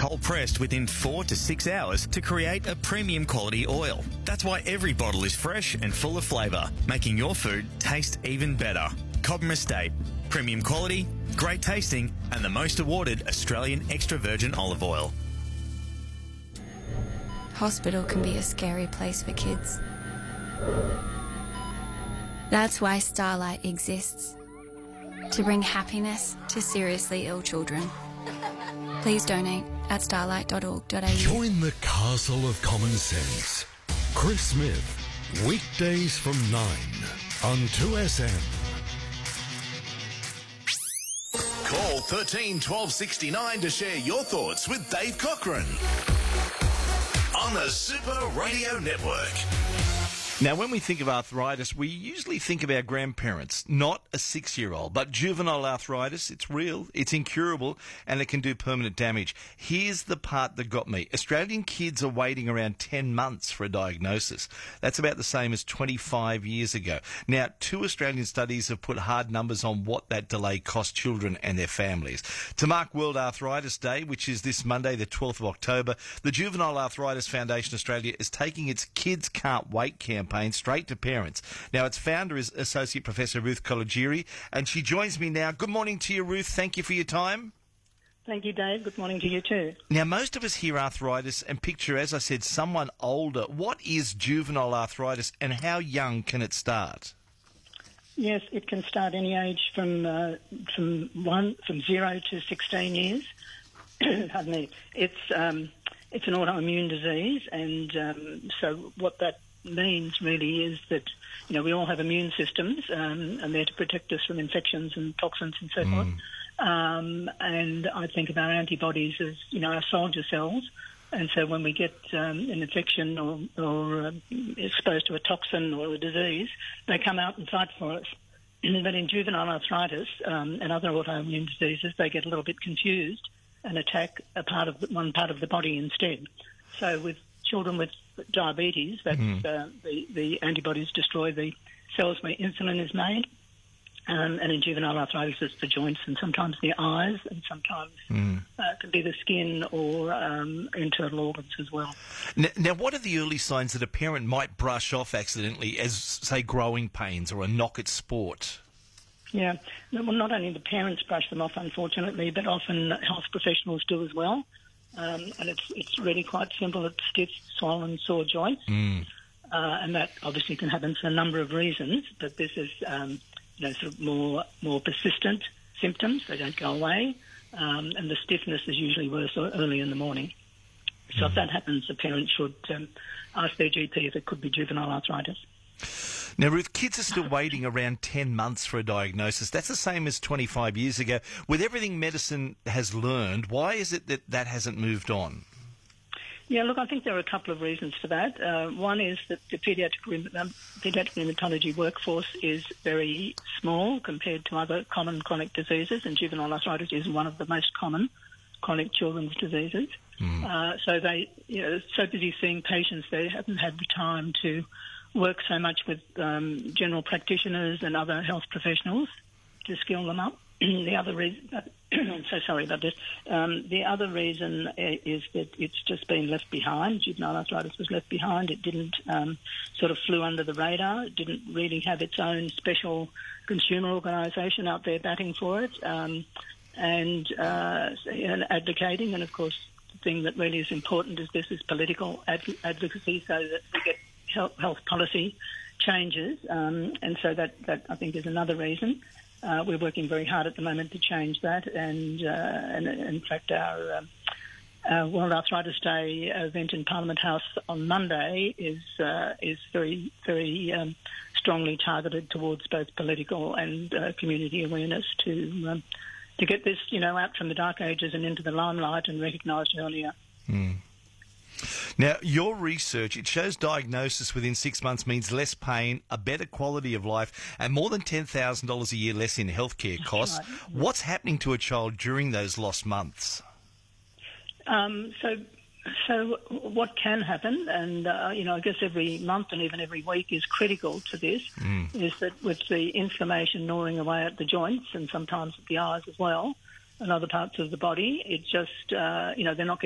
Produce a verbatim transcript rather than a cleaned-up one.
cold pressed within four to six hours to create a premium quality oil. That's why every bottle is fresh and full of flavour, making your food taste even better. Cobram Estate. Premium quality, great tasting, and the most awarded Australian extra virgin olive oil. Hospital can be a scary place for kids. That's why Starlight exists. To bring happiness to seriously ill children. Please donate at starlight dot org dot a u. Join the castle of common sense. Chris Smith, weekdays from nine on two S M. Call thirteen twelve sixty-nine to share your thoughts with Dave Cochran on the Super Radio Network. Now, when we think of arthritis, we usually think of our grandparents, not a six-year-old. But juvenile arthritis, it's real, it's incurable, and it can do permanent damage. Here's the part that got me. Australian kids are waiting around ten months for a diagnosis. That's about the same as twenty-five years ago. Now, two Australian studies have put hard numbers on what that delay cost children and their families. To mark World Arthritis Day, which is this Monday, the twelfth of October, the Juvenile Arthritis Foundation Australia is taking its Kids Can't Wait campaign straight to parents. Now, its founder is Associate Professor Ruth Colagiuri, and she joins me now. Good morning to you, Ruth. Thank you for your time. Thank you, Dave. Good morning to you too. Now, most of us hear arthritis and picture, as I said, someone older. What is juvenile arthritis and how young can it start? Yes, it can start any age from uh, from one from zero to sixteen years. Pardon me. It's um, it's an autoimmune disease, and um, so what that means really is that, you know, we all have immune systems um, and they're to protect us from infections and toxins and so mm. forth. Um, and I think of our antibodies as, you know, our soldier cells. And so when we get um, an infection or, or uh, exposed to a toxin or a disease, they come out and fight for us. But in juvenile arthritis um, and other autoimmune diseases, they get a little bit confused and attack a part of the, one part of the body instead. So with children with diabetes, that's, mm. uh, the, the antibodies destroy the cells where insulin is made. Um, and in juvenile arthritis, it's the joints and sometimes the eyes, and sometimes mm. uh, it can be the skin or um, internal organs as well. Now, now, what are the early signs that a parent might brush off accidentally as, say, growing pains or a knock at sport? Yeah, well, not only the parents brush them off, unfortunately, but often health professionals do as well. Um, and it's it's really quite simple. It's stiff, swollen, sore joints. Mm. Uh, and that obviously can happen for a number of reasons, but this is, um, you know, sort of more more persistent symptoms. They don't go away. Um, and the stiffness is usually worse early in the morning. So mm. if that happens, the parent should um, ask their G P if it could be juvenile arthritis. Now, Ruth, kids are still waiting around ten months for a diagnosis. That's the same as twenty-five years ago. With everything medicine has learned, why is it that that hasn't moved on? Yeah, look, I think there are a couple of reasons for that. Uh, one is that the paediatric, um, paediatric rheumatology workforce is very small compared to other common chronic diseases, and juvenile arthritis is one of the most common chronic children's diseases. Mm. Uh, so they, you know, so busy seeing patients, they haven't had the time to work so much with um, general practitioners and other health professionals to skill them up. The other reason, I'm so sorry about this. Um, the other reason is that it's just been left behind. Juvenile arthritis was left behind. It didn't um, sort of flew under the radar. It didn't really have its own special consumer organisation out there batting for it um, and, uh, and advocating. And of course, the thing that really is important is this is political adv- advocacy, so that we get health, health policy changes. Um, and so that, that I think is another reason. Uh, we're working very hard at the moment to change that, and, uh, and in fact our, um, our World Arthritis Day event in Parliament House on Monday is uh, is very, very um, strongly targeted towards both political and uh, community awareness to um, to get this, you know, out from the dark ages and into the limelight and recognised earlier. Mm. Now, your research, it shows diagnosis within six months means less pain, a better quality of life, and more than ten thousand dollars a year less in healthcare costs. Right. What's happening to a child during those lost months? Um, so, so what can happen, and, uh, you know, I guess every month and even every week is critical to this, mm. is that with the inflammation gnawing away at the joints and sometimes at the eyes as well, and other parts of the body, it just, uh, you know, they're not